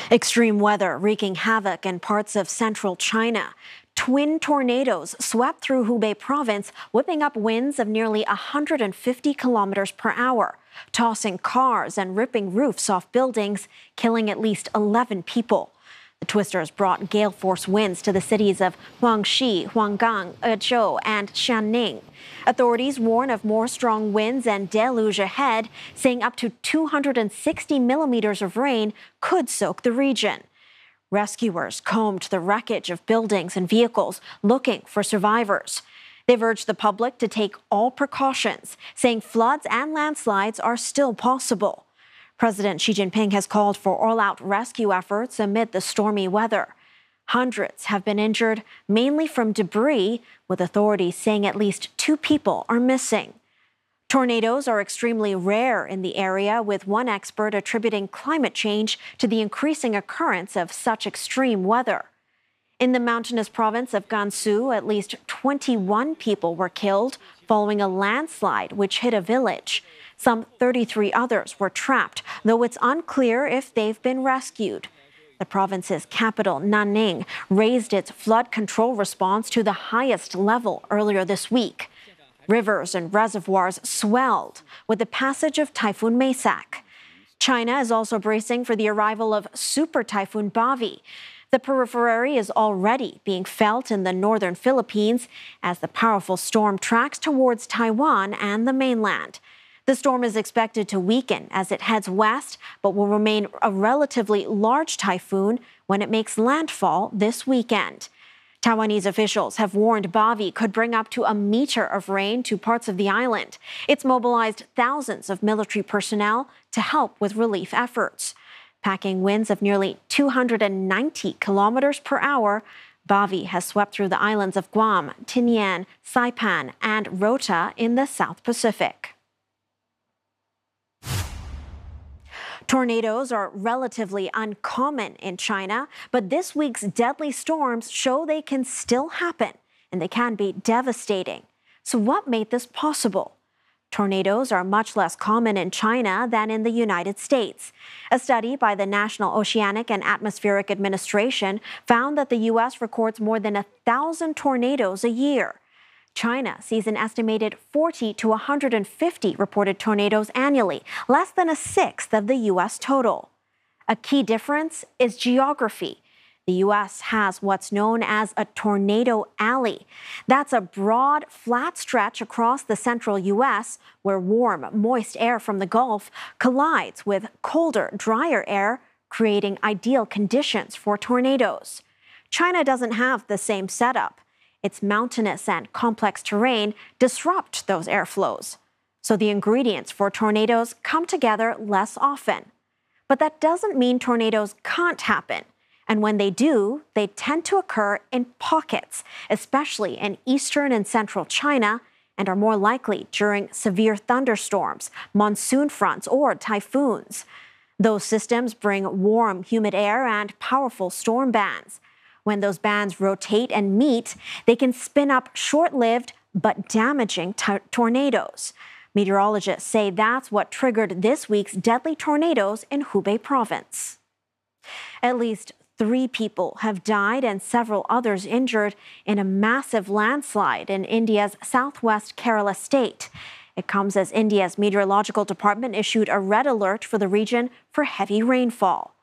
Extreme weather wreaking havoc in parts of central China. Twin tornadoes swept through Hubei province, whipping up winds of nearly 150 kilometers per hour, tossing cars and ripping roofs off buildings, killing at least 11 people. The twisters brought gale force winds to the cities of Huangshi, Huanggang, Ezhou, and Xianing. Authorities warn of more strong winds and deluge ahead, saying up to 260 millimeters of rain could soak the region. Rescuers combed the wreckage of buildings and vehicles looking for survivors. They've urged the public to take all precautions, saying floods and landslides are still possible. President Xi Jinping has called for all-out rescue efforts amid the stormy weather. Hundreds have been injured, mainly from debris, with authorities saying at least 2 people are missing. Tornadoes are extremely rare in the area, with one expert attributing climate change to the increasing occurrence of such extreme weather. In the mountainous province of Gansu, at least 21 people were killed following a landslide which hit a village. Some 33 others were trapped, though it's unclear if they've been rescued. The province's capital, Nanning, raised its flood control response to the highest level earlier this week. Rivers and reservoirs swelled with the passage of Typhoon Maysak. China is also bracing for the arrival of Super Typhoon Bavi. The periphery is already being felt in the northern Philippines as the powerful storm tracks towards Taiwan and the mainland. The storm is expected to weaken as it heads west, but will remain a relatively large typhoon when it makes landfall this weekend. Taiwanese officials have warned Bavi could bring up to a meter of rain to parts of the island. It's mobilized thousands of military personnel to help with relief efforts. Packing winds of nearly 290 kilometers per hour, Bavi has swept through the islands of Guam, Tinian, Saipan, and Rota in the South Pacific. Tornadoes are relatively uncommon in China, but this week's deadly storms show they can still happen, and they can be devastating. So what made this possible? Tornadoes are much less common in China than in the United States. A study by the National Oceanic and Atmospheric Administration found that the U.S. records more than 1,000 tornadoes a year. China sees an estimated 40 to 150 reported tornadoes annually, less than a sixth of the U.S. total. A key difference is geography. The U.S. has what's known as a tornado alley. That's a broad, flat stretch across the central U.S. where warm, moist air from the Gulf collides with colder, drier air, creating ideal conditions for tornadoes. China doesn't have the same setup. Its mountainous and complex terrain disrupt those airflows. So the ingredients for tornadoes come together less often. But that doesn't mean tornadoes can't happen. And when they do, they tend to occur in pockets, especially in eastern and central China, and are more likely during severe thunderstorms, monsoon fronts, or typhoons. Those systems bring warm, humid air and powerful storm bands. When those bands rotate and meet, they can spin up short-lived but damaging tornadoes. Meteorologists say that's what triggered this week's deadly tornadoes in Hubei province. At least 3 people have died and several others injured in a massive landslide in India's southwest Kerala state. It comes as India's meteorological department issued a red alert for the region for heavy rainfall.